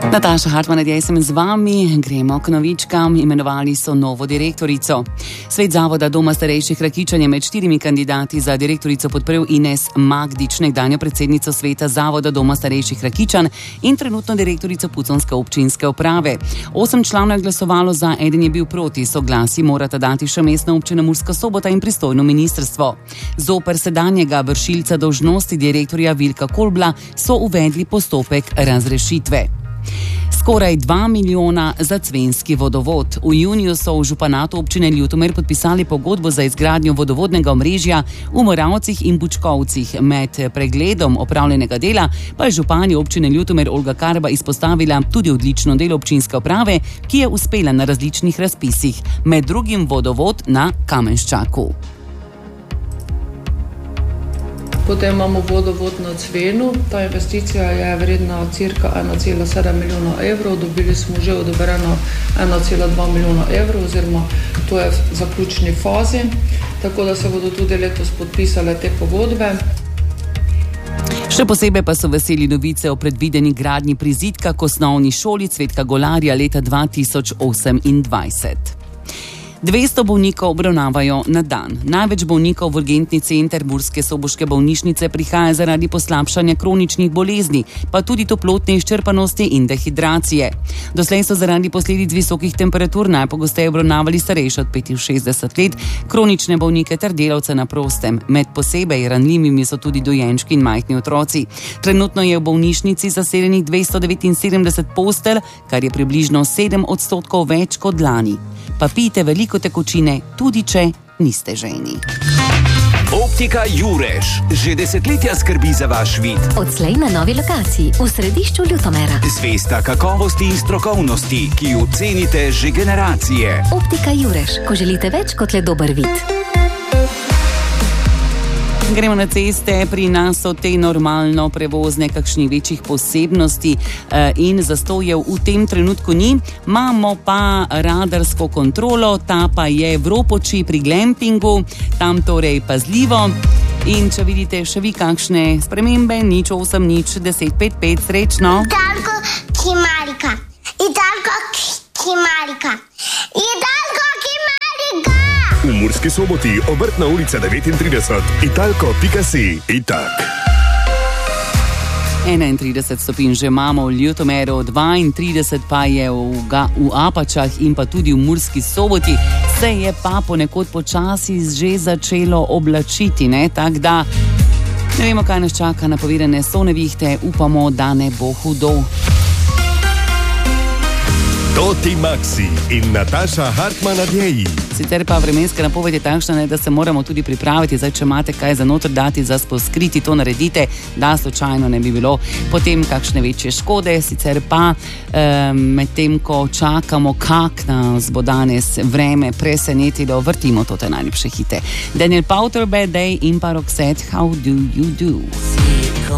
Nataša Hartman, jaz sem z vami, gremo k novičkam. Imenovali so novo direktorico. Svet Zavoda Doma starejših Rakičan je med 4 kandidati za direktorico podprl Ines Magdič, nekdanjo predsednico Sveta Zavoda Doma starejših Rakičan in trenutno direktorico puconske občinske uprave. 8 članov je glasovalo za, eden je bil proti. Soglasje morata dati še mestna občina Murska Sobota in pristojno ministrstvo. Zoper sedanjega vršilca dolžnosti direktorja Vilka Kolbla so uvedli postopek razrešitve. Skoraj 2 milijona za Cvenski vodovod. V juniju so v županatu občine Ljutomer podpisali pogodbo za izgradnjo vodovodnega omrežja v Moravcih in Bučkovcih. Med pregledom opravljenega dela pa je županja občine Ljutomer Olga Karba izpostavila tudi odlično delo občinske uprave, ki je uspela na različnih razpisih, med drugim vodovod na Kamenščaku. Potem imamo vodovod na Cvenu. Ta investicija je vredna cirka 1,7 milijona evrov. Dobili smo že odobreno 1,2 milijona evrov, oziroma to je v zaključni fazi. Tako da se bodo tudi letos podpisale te pogodbe. Še posebej pa so veseli novice o predvideni gradnji prizidka k osnovni šoli Cvetka Golarja leta 2028. 200 bolnikov obravnavajo na dan. Največ bolnikov v urgentni center Murske soboške bolnišnice prihaja zaradi poslabšanja kroničnih bolezni, pa tudi toplotne izčrpanosti in dehidracije. Doslej so zaradi posledic visokih temperatur najpogosteje obravnavali starejše od 65 let, kronične bolnike ter delavce na prostem. Med posebej ranljivimi so tudi dojenčki in majhni otroci. Trenutno je v bolnišnici zasedenih 279 postelj, kar je približno 7% več kot lani. Pa pijte veliko tekočine, tudi če niste žejni. Optika Jurež že desetletja skrbi za vaš vid. Odslej na novi lokaciji v središču Ljutomera. Zvesta kakovosti in strokovnosti, ki jo cenite že generacije. Optika Jurež, ko želite več kot le dober vid. Gremo na ceste, pri nas so te normalno prevozne, kakšnih večjih posebnosti in zastojev v tem trenutku ni. Imamo pa radarsko kontrolo, ta pa je v Ropoči pri glampingu, tam torej pazljivo. In če vidite še vi kakšne spremembe, 08 10 55, srečno. Idalko Kimarika. V Murski Soboti, Obrtna ulica 39, italko.si. Itak. 31 stopinj že imamo v Ljutomeru, 32 pa je v Apačah in pa tudi v Murski Soboti. Se je pa ponekod počasi že začelo oblačiti, tako da ne vemo, kaj nas čaka. Napovedane so nevihte, upamo, da ne bo hudo. Toti Maxi in Nataša Hartman na djeji. Sicer pa vremenska napoved je takšna, da se moramo tudi pripraviti. Zdaj, če imate kaj za noter dati, za poskriti, to naredite, da slučajno ne bi bilo potem kakšne večje škode. Sicer pa medtem, ko čakamo, kak nas bo danes vreme presenetilo, vrtimo to te najljubše hite. Daniel Powter, Bad Day in pa Roxette, How Do You Do?